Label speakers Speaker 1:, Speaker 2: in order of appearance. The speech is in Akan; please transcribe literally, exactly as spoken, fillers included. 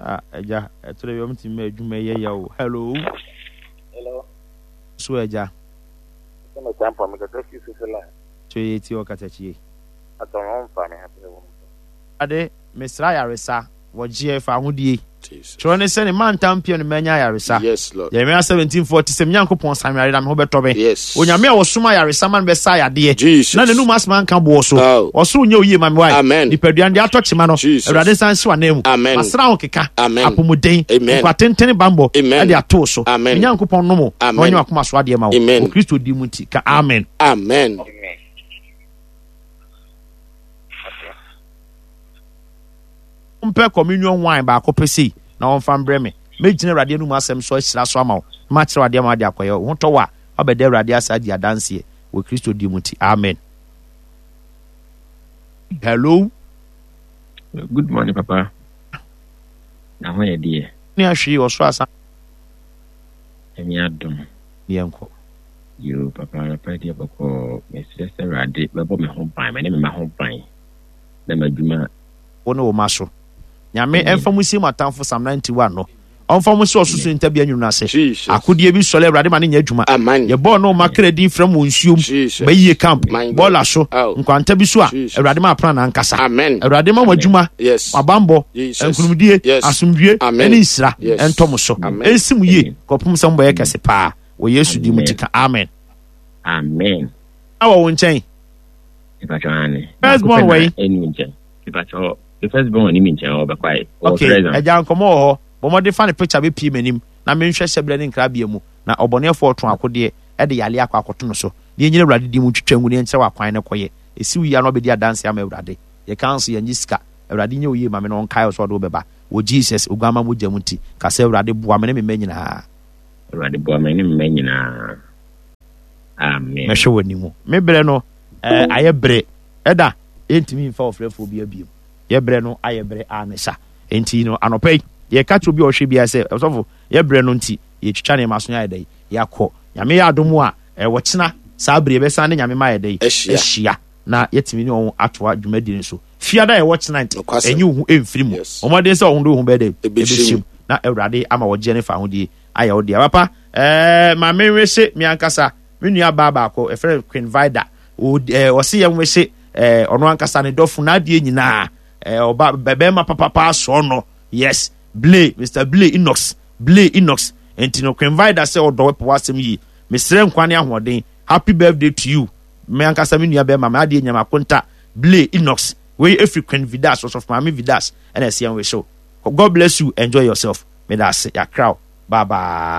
Speaker 1: Ah, eja, etre yom ti me adwuma ye ya o. Hello.
Speaker 2: Hello.
Speaker 1: So eja.
Speaker 2: Kama tampa me ka kasi sala.
Speaker 1: So ye ti o katachi.
Speaker 2: Aton fa me happy wo.
Speaker 1: Ade, Misra Yaresa, wo G F ahudie.
Speaker 3: Jesus.
Speaker 1: Tro ne se ne man tampio ne manya Yaresa.
Speaker 3: Yes, Lord.
Speaker 1: Jeremiah seventeen forty se Nyankopon samyare na me ho betobe.
Speaker 3: Yes.
Speaker 1: Onyame a wo soma Yaresa man be sa yade.
Speaker 3: Jesus.
Speaker 1: Na ne nu masman kan bo so.
Speaker 3: Oh.
Speaker 1: Oso nye oye mame wai.
Speaker 3: Amen.
Speaker 1: Nipaduan de atochima no.
Speaker 3: Jesus.
Speaker 1: Ewrade san se wanemu.
Speaker 3: Amen.
Speaker 1: Masra ho keka.
Speaker 3: Amen.
Speaker 1: Apomuden.
Speaker 3: Amen.
Speaker 1: Kwa tentene bambo.
Speaker 3: Amen.
Speaker 1: Ade ato so.
Speaker 3: Amen.
Speaker 1: Nyankopon no mo.
Speaker 3: Amen.
Speaker 1: Onye akoma so ade ma wo.
Speaker 3: Amen.
Speaker 1: O Kristo di mu ti ka amen.
Speaker 3: Amen.
Speaker 2: Amen.
Speaker 1: Mpe communion wine ba ko pesi na on fa mbre me mejine Ewrade nu asem so asira so ama wo ma kire Ewrade ma de akoye wo to wa obede Ewrade asa di adanse wo Kristo di mu ti amen. Hello.
Speaker 4: Good morning, Papa. Now, where dear?
Speaker 1: Ni ahwe o so asa
Speaker 4: Emi adom.
Speaker 1: yenko.
Speaker 4: You, Papa, Papa, dear, Boko, my sister, Radi, Babo, my home pine, my name is my home pine. Then my Juma.
Speaker 1: Wo no maso. Nyame emfa musi matamfo Psalm ninety-one no. Onfa musi osusu ntabia nwunu ase.
Speaker 3: Jesus.
Speaker 1: Akodie bi sole Ewrade ma ne nya adwuma.
Speaker 3: Amen.
Speaker 1: Ye bo no makredi from wonsuom.
Speaker 3: Jesus.
Speaker 1: Bayiye camp.
Speaker 3: My God.
Speaker 1: Bola so.
Speaker 3: Oh.
Speaker 1: Nkwanta bi so a
Speaker 3: Jesus.
Speaker 1: Ewrade ma plan na nkasa.
Speaker 3: Amen.
Speaker 1: Ewrade ma wadwuma.
Speaker 3: Yes.
Speaker 1: Abambo.
Speaker 3: Jesus.
Speaker 1: Enkunumdie.
Speaker 3: Yes.
Speaker 1: Asumdie.
Speaker 3: Amen.
Speaker 1: Ene nsira.
Speaker 3: Yes.
Speaker 1: Entom so.
Speaker 3: Amen.
Speaker 1: Ensimu ye. Kopum sambo ye kese pa. Wo Yesu di mu tika. Amen.
Speaker 4: Amen.
Speaker 1: Awo wo nchen.
Speaker 4: If I try,
Speaker 1: First born way.
Speaker 4: Any winter. If I try, the first born, any winter, or by quiet.
Speaker 1: Okay. Eja nkomo ho. Bo mo de fa ne picture be pie manim. Na me nhwe hyebre ne nkrabia mu. Na obonefo oton akode e de yale akwa akoto no so. Ne nyine Ewrade di mu twetwa ngu ne nkyere wakwan ne koye. Esi wi ya no be di adanse ama Ewrade. Ye council ye nyiska. Ewrade nye oye ma me no nkai so do beba. Wo Jesus ogama mu jamuti. Ka se Ewrade boa me ne me manyina.
Speaker 4: Ewrade boa me ne me manyina. Amen.
Speaker 1: Me hwe wani mu. Me bre no eh aye bre. Eda entimi mfa ofrefo bi abiem. Ye bre no aye bre anesa. Enti no anopai ye catch obi ohwe bia se osofo ye bre no nti ye twitwa ne maso nya dai yakọ nyame ya adomu a e wo kyena saa bre be san ne nyame ma ye dai ehia na yetimi ne on atoa dwumadi ne so fiada ye wo kyena nti enyi hu emfiri mu omode se ohun do hu be dai ebeshim na Ewrade ama wo je ne fa hodie aya wo dia papa eh ma menwese mi ankasa me nua baba akọ e friend Queen Vida o o se ye nwese eh ono ankasa ne dofu na ade nyina eh oba bebe ma papa pa so no yes Blay, Mister Blay Inox, Blay Inox. Entino Queen Vida say odo we wasem yi. Mesrem kwane ahoden. Happy birthday to you. Me ankasa me nua be ma ma ade nyama konta Blay Inox. We every Queen Vidas of Mami Vidas and I see we show. God bless you. Enjoy yourself. Me that say ya crowd. Bye bye.